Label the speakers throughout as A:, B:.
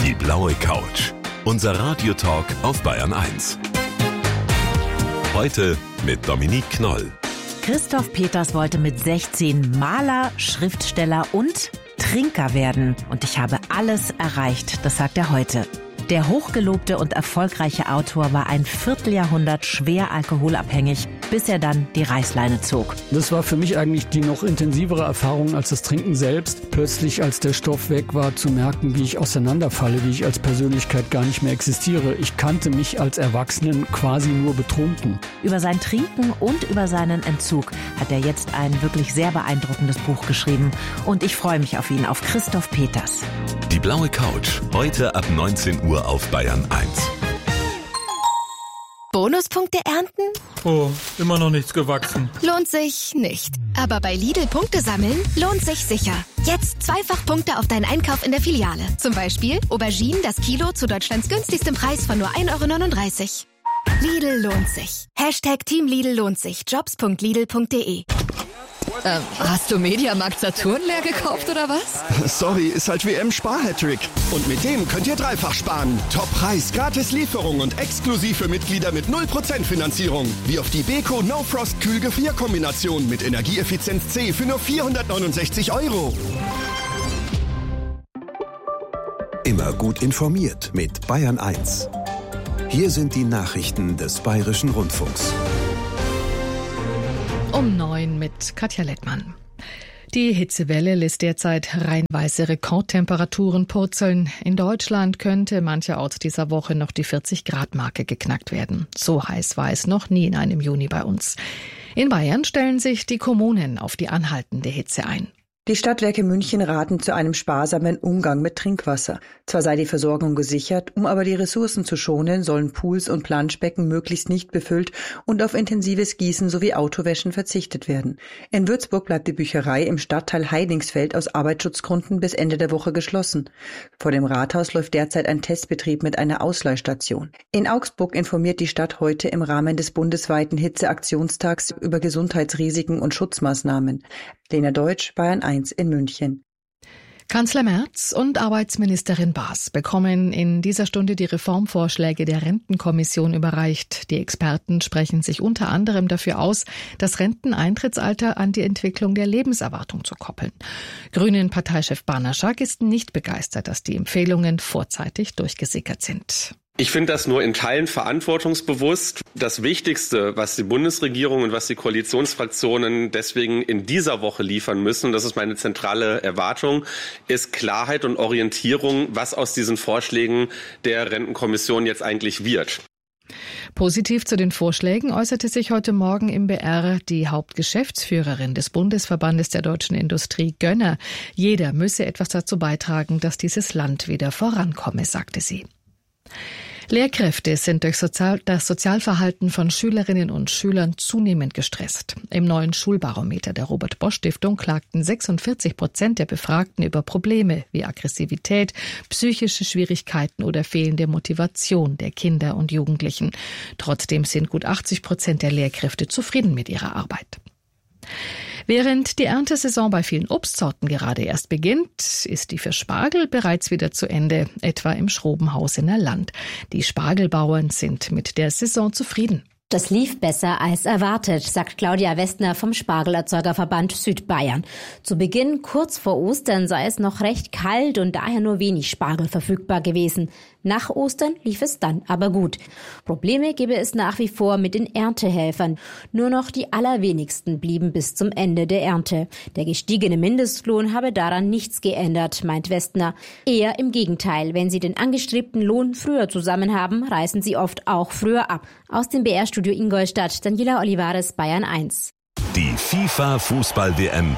A: Die blaue Couch. Unser Radiotalk auf Bayern 1. Heute mit Dominique Knoll.
B: Christoph Peters wollte mit 16 Maler, Schriftsteller und Trinker werden. Und ich habe alles erreicht, das sagt er heute. Der hochgelobte und erfolgreiche Autor war ein Vierteljahrhundert schwer alkoholabhängig, bis er dann die Reißleine zog.
C: Das war für mich eigentlich die noch intensivere Erfahrung als das Trinken selbst. Plötzlich, als der Stoff weg war, zu merken, wie ich auseinanderfalle, wie ich als Persönlichkeit gar nicht mehr existiere. Ich kannte mich als Erwachsenen quasi nur betrunken.
B: Über sein Trinken und über seinen Entzug hat er jetzt ein wirklich sehr beeindruckendes Buch geschrieben. Und ich freue mich auf ihn, auf Christoph Peters.
A: Die blaue Couch, heute ab 19 Uhr auf Bayern 1.
D: Bonuspunkte ernten?
E: Oh, immer noch nichts gewachsen.
D: Lohnt sich nicht. Aber bei Lidl Punkte sammeln lohnt sich sicher. Jetzt zweifach Punkte auf deinen Einkauf in der Filiale. Zum Beispiel Auberginen das Kilo zu Deutschlands günstigstem Preis von nur 1,39 €. Lidl lohnt sich. #Team Lidl lohnt sich. Jobs.lidl.de. Hast du Mediamarkt Saturn leer gekauft oder was?
F: Sorry, ist halt WM-Spar-Hattrick. Und mit dem könnt ihr dreifach sparen. Top-Preis, gratis Lieferung und exklusiv für Mitglieder mit 0% Finanzierung. Wie auf die Beko No Frost Kühlgefrierkombination mit Energieeffizienz C für nur 469 €.
G: Immer gut informiert mit Bayern 1. Hier sind die Nachrichten des Bayerischen Rundfunks.
H: Um 9 mit Katja Lettmann. Die Hitzewelle lässt derzeit reihenweise Rekordtemperaturen purzeln. In Deutschland könnte mancherorts dieser Woche noch die 40-Grad-Marke geknackt werden. So heiß war es noch nie in einem Juni bei uns. In Bayern stellen sich die Kommunen auf die anhaltende Hitze ein.
I: Die Stadtwerke München raten zu einem sparsamen Umgang mit Trinkwasser. Zwar sei die Versorgung gesichert, um aber die Ressourcen zu schonen, sollen Pools und Planschbecken möglichst nicht befüllt und auf intensives Gießen sowie Autowäschen verzichtet werden. In Würzburg bleibt die Bücherei im Stadtteil Heidingsfeld aus Arbeitsschutzgründen bis Ende der Woche geschlossen. Vor dem Rathaus läuft derzeit ein Testbetrieb mit einer Ausleihstation. In Augsburg informiert die Stadt heute im Rahmen des bundesweiten Hitzeaktionstags über Gesundheitsrisiken und Schutzmaßnahmen. Lena Deutsch, Bayern 1 in München.
H: Kanzler Merz und Arbeitsministerin Baas bekommen in dieser Stunde die Reformvorschläge der Rentenkommission überreicht. Die Experten sprechen sich unter anderem dafür aus, das Renteneintrittsalter an die Entwicklung der Lebenserwartung zu koppeln. Grünen-Parteichef Banaschak ist nicht begeistert, dass die Empfehlungen vorzeitig durchgesickert sind.
J: Ich finde das nur in Teilen verantwortungsbewusst. Das Wichtigste, was die Bundesregierung und was die Koalitionsfraktionen deswegen in dieser Woche liefern müssen, und das ist meine zentrale Erwartung, ist Klarheit und Orientierung, was aus diesen Vorschlägen der Rentenkommission jetzt eigentlich wird.
H: Positiv zu den Vorschlägen äußerte sich heute Morgen im BR die Hauptgeschäftsführerin des Bundesverbandes der deutschen Industrie, Gönner. Jeder müsse etwas dazu beitragen, dass dieses Land wieder vorankomme, sagte sie. Lehrkräfte sind durch das Sozialverhalten von Schülerinnen und Schülern zunehmend gestresst. Im neuen Schulbarometer der Robert-Bosch-Stiftung klagten 46% der Befragten über Probleme wie Aggressivität, psychische Schwierigkeiten oder fehlende Motivation der Kinder und Jugendlichen. Trotzdem sind gut 80% der Lehrkräfte zufrieden mit ihrer Arbeit. Während die Erntesaison bei vielen Obstsorten gerade erst beginnt, ist die für Spargel bereits wieder zu Ende, etwa im Schrobenhausener Land. Die Spargelbauern sind mit der Saison zufrieden.
K: Das lief besser als erwartet, sagt Claudia Westner vom Spargelerzeugerverband Südbayern. Zu Beginn, kurz vor Ostern, sei es noch recht kalt und daher nur wenig Spargel verfügbar gewesen. Nach Ostern lief es dann aber gut. Probleme gäbe es nach wie vor mit den Erntehelfern. Nur noch die allerwenigsten blieben bis zum Ende der Ernte. Der gestiegene Mindestlohn habe daran nichts geändert, meint Westner. Eher im Gegenteil, wenn sie den angestrebten Lohn früher zusammen haben, reisen sie oft auch früher ab. Aus dem BR-Studio Ingolstadt, Daniela Olivares, Bayern 1.
A: Die FIFA-Fußball-WM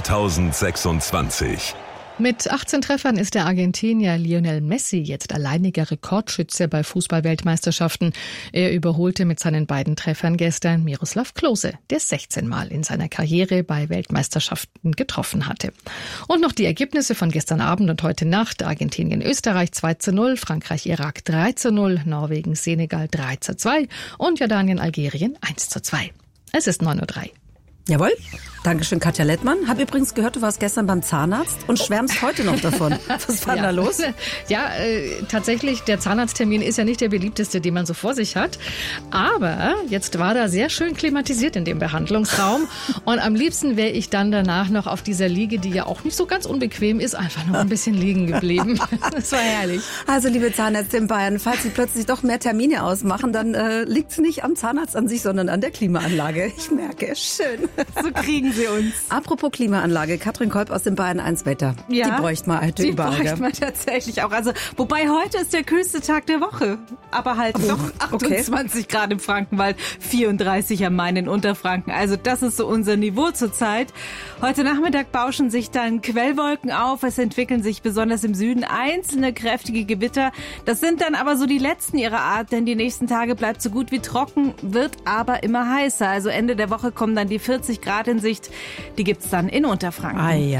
A: 2026.
H: Mit 18 Treffern ist der Argentinier Lionel Messi jetzt alleiniger Rekordschütze bei Fußball-Weltmeisterschaften. Er überholte mit seinen beiden Treffern gestern Miroslav Klose, der 16 Mal in seiner Karriere bei Weltmeisterschaften getroffen hatte. Und noch die Ergebnisse von gestern Abend und heute Nacht. Argentinien-Österreich 2:0, Frankreich-Irak 3:0, Norwegen-Senegal 3:2 und Jordanien-Algerien 1:2. Es ist 9:03 Uhr.
B: Jawohl.
L: Dankeschön, Katja Lettmann. Hab übrigens gehört, du warst gestern beim Zahnarzt und schwärmst heute noch davon. Was war denn da los?
H: Ja, tatsächlich, der Zahnarzttermin ist ja nicht der beliebteste, den man so vor sich hat. Aber jetzt war da sehr schön klimatisiert in dem Behandlungsraum. Und am liebsten wäre ich dann danach noch auf dieser Liege, die ja auch nicht so ganz unbequem ist, einfach noch ein bisschen liegen geblieben. Das war herrlich.
L: Also, liebe Zahnärzte in Bayern, falls Sie plötzlich doch mehr Termine ausmachen, dann liegt es nicht am Zahnarzt an sich, sondern an der Klimaanlage. Ich merke es schön.
M: So kriegen Sie uns.
L: Apropos Klimaanlage, Katrin Kolb aus dem Bayern 1 Wetter.
M: Ja,
L: die bräuchte man halt überall.
M: Die bräuchte man tatsächlich auch. Also, wobei heute ist der kühlste Tag der Woche. Aber halt doch 28 Grad im Frankenwald, 34 am Main in Unterfranken. Also das ist so unser Niveau zurzeit. Heute Nachmittag bauschen sich dann Quellwolken auf. Es entwickeln sich besonders im Süden einzelne kräftige Gewitter. Das sind dann aber so die letzten ihrer Art, denn die nächsten Tage bleibt so gut wie trocken, wird aber immer heißer. Also Ende der Woche kommen dann die 40 Grad in Sicht. Die gibt's dann in Unterfranken.
L: Ei.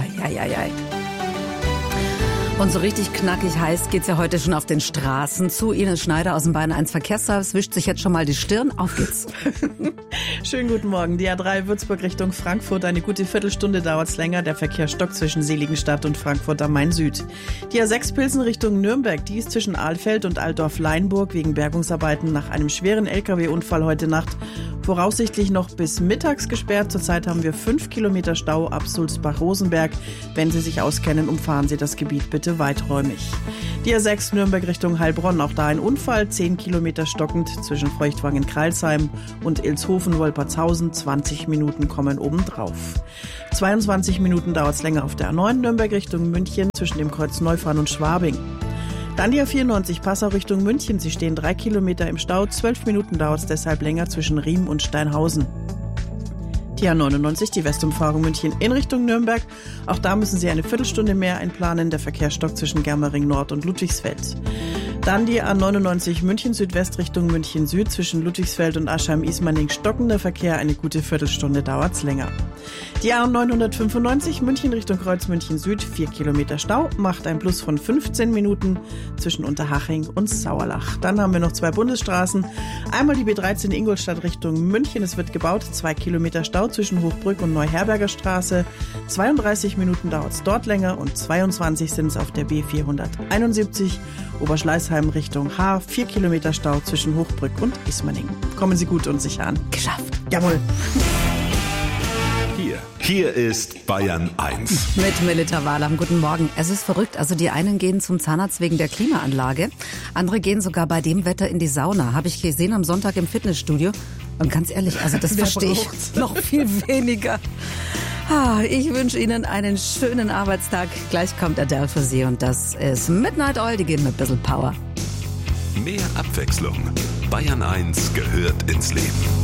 L: Und so richtig knackig heiß geht's ja heute schon auf den Straßen zu. Ines Schneider aus dem Bayern 1 Verkehrsservice wischt sich jetzt schon mal die Stirn. Auf geht's.
N: Schönen guten Morgen. Die A3 Würzburg Richtung Frankfurt. Eine gute Viertelstunde dauert's länger. Der Verkehr stockt zwischen Seligenstadt und Frankfurt am Main Süd. Die A6 Pilsen Richtung Nürnberg. Die ist zwischen Ahlfeld und Altdorf-Leinburg wegen Bergungsarbeiten nach einem schweren LKW-Unfall heute Nacht voraussichtlich noch bis mittags gesperrt. Zurzeit haben wir 5 Kilometer Stau ab Sulzbach-Rosenberg. Wenn Sie sich auskennen, umfahren Sie das Gebiet bitte weiträumig. Die A6 Nürnberg Richtung Heilbronn. Auch da ein Unfall. 10 Kilometer stockend zwischen Feuchtwangen-Kralsheim und Ilshofen-Wolpertshausen. 20 Minuten kommen obendrauf. 22 Minuten dauert es länger auf der A9 Nürnberg Richtung München zwischen dem Kreuz Neufahren und Schwabing. Dann die A94 Passau Richtung München. Sie stehen 3 Kilometer im Stau. 12 Minuten dauert es deshalb länger zwischen Riem und Steinhausen. Die A99, die Westumfahrung München in Richtung Nürnberg. Auch da müssen Sie eine Viertelstunde mehr einplanen. Der Verkehr stockt zwischen Germering Nord und Ludwigsfeld. Dann die A99 München Südwest Richtung München Süd zwischen Ludwigsfeld und Aschheim-Ismaning stockender Verkehr. Eine gute Viertelstunde dauert's länger. Die A995 München Richtung Kreuz München Süd. 4 Kilometer Stau, macht ein Plus von 15 Minuten zwischen Unterhaching und Sauerlach. Dann haben wir noch 2 Bundesstraßen. Einmal die B13 Ingolstadt Richtung München. Es wird gebaut. 2 Kilometer Stau zwischen Hochbrück und Neuherberger Straße. 32 Minuten dauert's dort länger und 22 sind es auf der B471 Oberschleißheim Richtung Haar. 4 Kilometer Stau zwischen Hochbrück und Ismaning. Kommen Sie gut und sicher an.
L: Geschafft.
N: Jawohl.
A: Hier ist Bayern 1.
L: Mit Melita Wahlam. Guten Morgen. Es ist verrückt. Also die einen gehen zum Zahnarzt wegen der Klimaanlage. Andere gehen sogar bei dem Wetter in die Sauna. Habe ich gesehen am Sonntag im Fitnessstudio. Und ganz ehrlich, also das verstehe ich noch viel weniger. Ich wünsche Ihnen einen schönen Arbeitstag. Gleich kommt Adele für Sie und das ist Midnight Oil. Die geben ein bisschen Power.
A: Mehr Abwechslung. Bayern 1 gehört ins Leben.